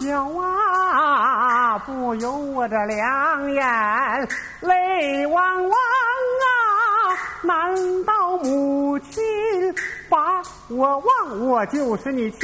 小啊，不由我这两眼泪汪汪啊！难道母亲把我忘，我就是你亲